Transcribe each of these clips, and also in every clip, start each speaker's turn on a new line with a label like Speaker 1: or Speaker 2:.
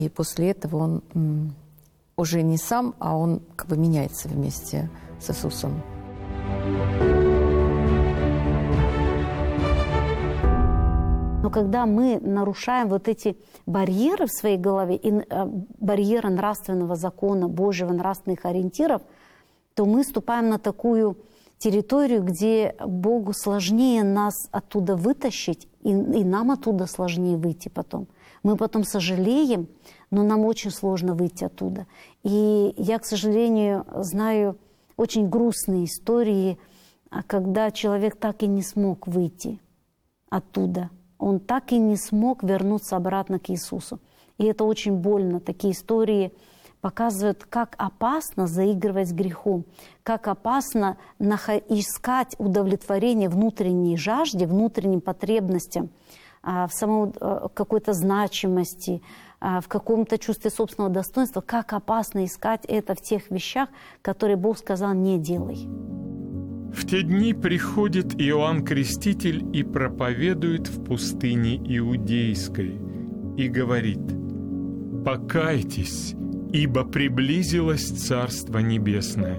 Speaker 1: И после этого он уже не сам, а он как бы меняется вместе с Иисусом.
Speaker 2: Но когда мы нарушаем вот эти барьеры в своей голове, и барьеры нравственного закона, Божьего нравственных ориентиров, то мы ступаем на такую территорию, где Богу сложнее нас оттуда вытащить, и нам оттуда сложнее выйти потом. Мы потом сожалеем, но нам очень сложно выйти оттуда. И я, к сожалению, знаю очень грустные истории, когда человек так и не смог выйти оттуда. Он так и не смог вернуться обратно к Иисусу. И это очень больно. Такие истории показывают, как опасно заигрывать с грехом, как опасно искать удовлетворение внутренней жажде, внутренним потребностям, в самой какой-то значимости, в каком-то чувстве собственного достоинства. Как опасно искать это в тех вещах, которые Бог сказал «не делай».
Speaker 3: В те дни приходит Иоанн Креститель и проповедует в пустыне Иудейской и говорит: «Покайтесь, ибо приблизилось Царство Небесное».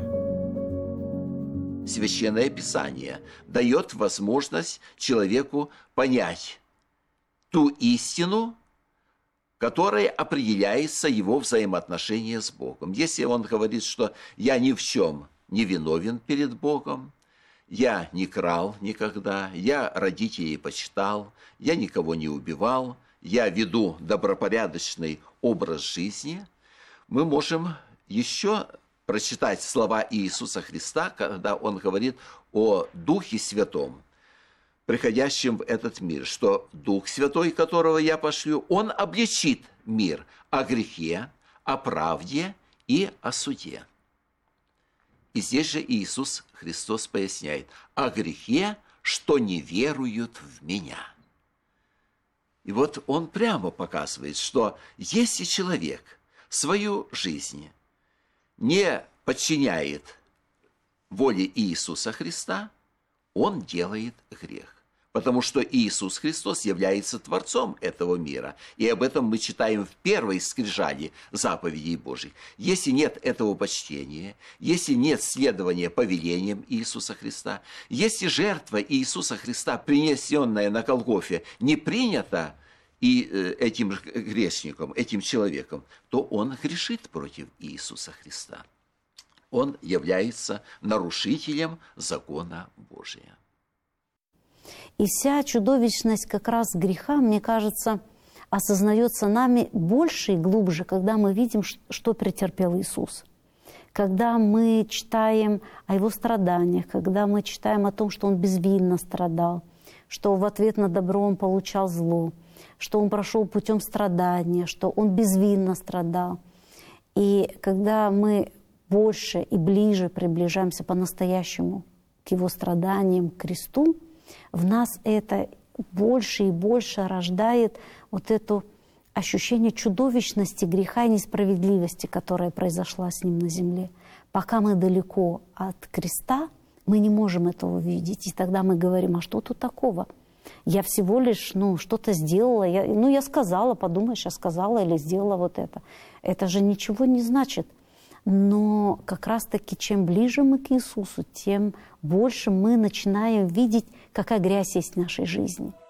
Speaker 4: Священное Писание дает возможность человеку понять ту истину, которая определяется его взаимоотношения с Богом. Если он говорит, что «я ни в чем не виновен перед Богом», «я не крал никогда», «я родителей почитал», «я никого не убивал», «я веду добропорядочный образ жизни», мы можем еще прочитать слова Иисуса Христа, когда Он говорит о Духе Святом, приходящем в этот мир, что Дух Святой, которого я пошлю, Он обличит мир о грехе, о правде и о суде. И здесь же Иисус Христос поясняет: о грехе, что не веруют в Меня. И вот Он прямо показывает, что если человек свою жизнь не подчиняет воле Иисуса Христа, он делает грех. Потому что Иисус Христос является Творцом этого мира. И об этом мы читаем в первой скрижали заповедей Божьих. Если нет этого почтения, если нет следования повелениям Иисуса Христа, если жертва Иисуса Христа, принесенная на Голгофе, не принята и этим грешником, этим человеком, то он грешит против Иисуса Христа. Он является нарушителем закона Божия.
Speaker 2: И вся чудовищность как раз греха, мне кажется, осознается нами больше и глубже, когда мы видим, что претерпел Иисус. Когда мы читаем о Его страданиях, когда мы читаем о том, что Он безвинно страдал, что в ответ на добро Он получал зло, что Он прошел путем страдания, что Он безвинно страдал. И когда мы больше и ближе приближаемся по-настоящему к Его страданиям, к кресту, в нас это больше и больше рождает вот это ощущение чудовищности греха и несправедливости, которая произошла с Ним на земле. Пока мы далеко от креста, мы не можем этого видеть. И тогда мы говорим: а что тут такого? Я всего лишь что-то сделала. Я сказала, подумаешь, я сказала или сделала вот это. Это же ничего не значит. Но как раз-таки, чем ближе мы к Иисусу, тем больше мы начинаем видеть, какая грязь есть в нашей жизни.